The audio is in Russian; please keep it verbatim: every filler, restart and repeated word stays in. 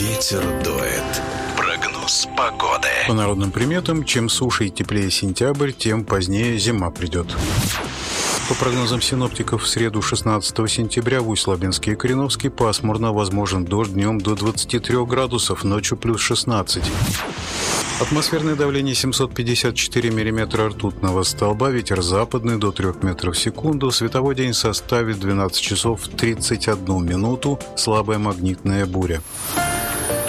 ветер дует. Прогноз погоды. По народным приметам, чем суше и теплее сентябрь, тем позднее зима придет. По прогнозам синоптиков, в среду шестнадцатого сентября в Усть-Лабинске и Кореновске пасмурно, возможен дождь, днем до двадцати трёх градусов, ночью плюс шестнадцать. Атмосферное давление семьсот пятьдесят четыре миллиметра ртутного столба, ветер западный до трёх метров в секунду, световой день составит двенадцать часов тридцать одну минуту, слабая магнитная буря.